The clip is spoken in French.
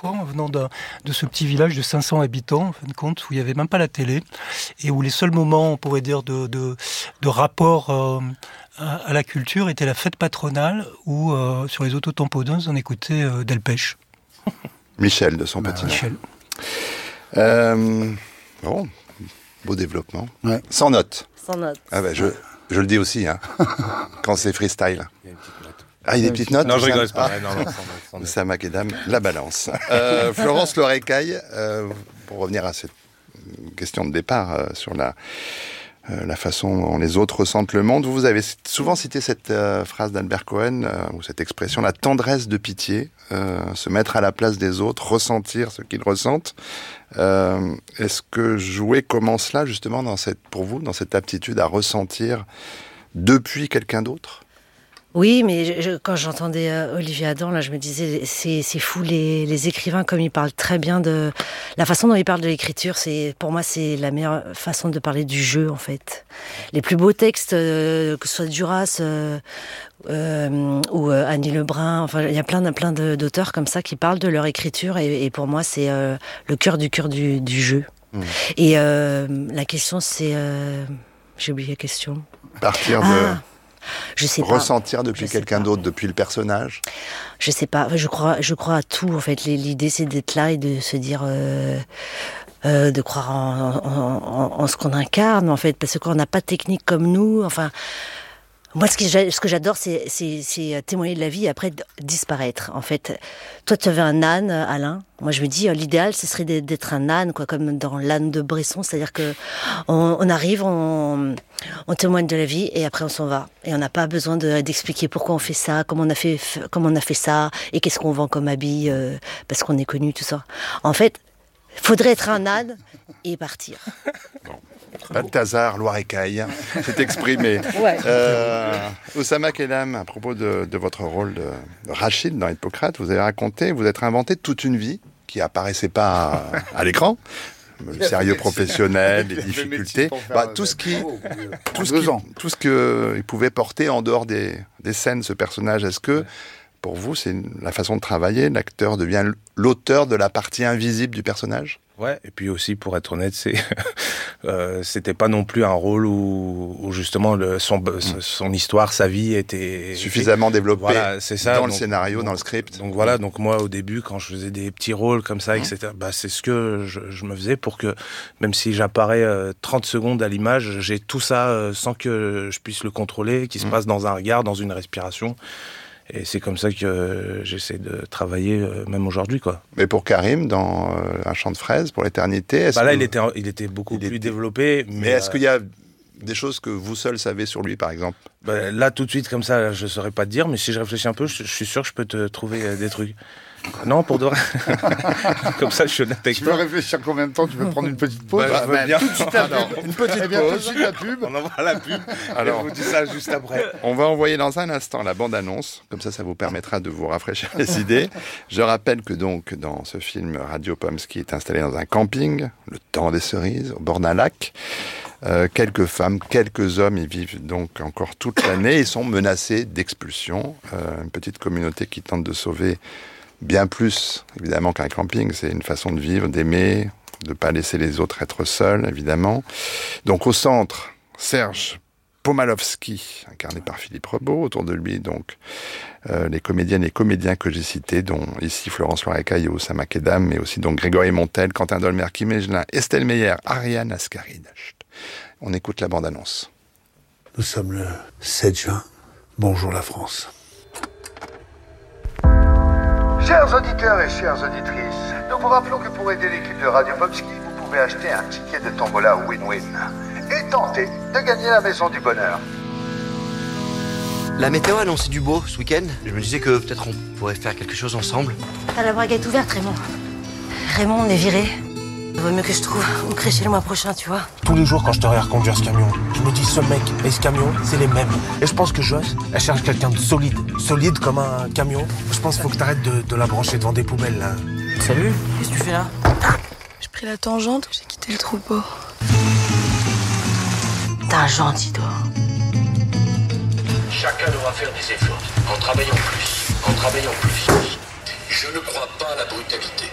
fois, en venant de ce petit village de 500 habitants, en fin de compte, où il n'y avait même pas la télé, et où les seuls moments, on pourrait dire, de rapport à la culture étaient la fête patronale, où sur les autotamponneuses, on écoutait Delpech. Michel, de son petit nom. Michel. Bon, beau développement. Ouais. Sans notes. Sans note. Ah ben, je le dis aussi, hein, quand c'est freestyle. Il y a une petite note. Ah, il y a des petites notes. Non, je rigole, c'est pas Ah. vrai. Non, sans note, sans note. Oussama Kedam, la balance. Florence Lorecaille, pour revenir à cette question de départ sur la façon dont les autres ressentent le monde, vous avez souvent cité cette phrase d'Albert Cohen, ou cette expression, la tendresse de pitié, se mettre à la place des autres, ressentir ce qu'ils ressentent. Est-ce que jouer commence là, justement, pour vous, dans cette aptitude à ressentir depuis quelqu'un d'autre ? Oui, mais quand j'entendais Olivier Adam, là, je me disais, c'est fou, les écrivains, comme ils parlent très bien de... La façon dont ils parlent de l'écriture, pour moi, c'est la meilleure façon de parler du jeu, en fait. Les plus beaux textes, que ce soit Duras ou Annie Lebrun, enfin, il y a plein d'auteurs comme ça qui parlent de leur écriture, et pour moi, c'est le cœur du jeu. Et la question, c'est... J'ai oublié la question. Partir de... Je sais pas. Ressentir depuis quelqu'un d'autre, depuis le personnage. Je sais pas. Je crois à tout. En fait, l'idée c'est d'être là et de se dire, de croire en ce qu'on incarne. En fait, parce qu'on n'a pas de technique comme nous. Enfin, moi, ce que j'adore, c'est témoigner de la vie et après disparaître. En fait, toi, tu avais un âne, Alain. Moi, je me dis, l'idéal, ce serait d'être un âne, quoi, comme dans l'âne de Bresson, c'est-à-dire que on arrive, on témoigne de la vie et après on s'en va. Et on n'a pas besoin d'expliquer pourquoi on fait ça, comment on a fait ça et qu'est-ce qu'on vend comme habit parce qu'on est connu, tout ça. En fait, faudrait être un âne et partir. Bon. Balthazar Loirecaille s'est exprimé. Ouais. Oussama Kedam, à propos de votre rôle de Rachid dans Hippocrate, vous avez raconté, vous êtes inventé toute une vie qui apparaissait pas à l'écran. Le sérieux professionnel, les difficultés, tout ce qu'il pouvait porter en dehors des scènes, ce personnage. Est-ce que, pour vous, c'est la façon de travailler, l'acteur devient l'auteur de la partie invisible du personnage ? Ouais, et puis aussi, pour être honnête, c'était pas non plus un rôle où justement son histoire, sa vie était suffisamment développée, voilà, c'est ça, dans le scénario, dans le script. Donc voilà, donc moi au début, quand je faisais des petits rôles comme ça, etc., c'est ce que je me faisais pour que, même si j'apparais 30 secondes à l'image, j'ai tout ça sans que je puisse le contrôler, qui se passe dans un regard, dans une respiration. Et c'est comme ça que j'essaie de travailler, même aujourd'hui, quoi. Mais pour Karim, dans Un champ de fraises, pour l'éternité... Là, il était beaucoup plus développé. Mais est-ce qu'il y a des choses que vous seul savez sur lui, par exemple ? Là, tout de suite, comme ça, je ne saurais pas te dire, mais si je réfléchis un peu, je suis sûr que je peux te trouver des trucs. Non, pour de vrai. Comme ça, je suis honnête avec toi. Tu veux réfléchir combien de temps ? Tu veux prendre une petite pause ? Je veux bien. Tout de suite la pub. Une petite Eh bien, tout de pause. suite la pub. On envoie la pub. Alors, et on vous dit ça juste après. On va envoyer dans un instant la bande-annonce, comme ça vous permettra de vous rafraîchir les idées. Je rappelle que donc, dans ce film, Radio Pomsky est installé dans un camping, le temps des cerises, au bord d'un lac. Quelques femmes, quelques hommes y vivent donc encore toute l'année et sont menacés d'expulsion. Une petite communauté qui tente de sauver bien plus, évidemment, qu'un camping. C'est une façon de vivre, d'aimer, de ne pas laisser les autres être seuls, évidemment. Donc au centre, Serge Pomalovski, incarné par Philippe Rebaud. Autour de lui, donc, les comédiennes et comédiens que j'ai cités, dont ici Florence Loirecaille et Oussama Kedam, mais aussi donc Grégory Montel, Quentin Dolmer, Kim Egelin, Estelle Meyer, Ariane Ascaride. On écoute la bande-annonce. Nous sommes le 7 juin. Bonjour la France. Chers auditeurs et chères auditrices, nous vous rappelons que pour aider l'équipe de Radio Pomsky, vous pouvez acheter un ticket de tombola win-win et tenter de gagner la maison du bonheur. La météo annonçait du beau ce week-end. Je me disais que peut-être on pourrait faire quelque chose ensemble. T'as la braguette ouverte, Raymond. Raymond, on est viré. Il vaut mieux que je trouve où crécher le mois prochain, tu vois. Tous les jours, quand je te regarde conduire ce camion, je me dis, ce mec et ce camion, c'est les mêmes. Et je pense que Joss, elle cherche quelqu'un de solide. Solide comme un camion. Je pense qu'il faut que t'arrêtes de la brancher devant des poubelles, là. Salut, qu'est-ce que tu fais là? J'ai pris la tangente, j'ai quitté le troupeau. T'es un gentil, toi. Chacun devra faire des efforts. En travaillant plus. Je ne crois pas à la brutalité.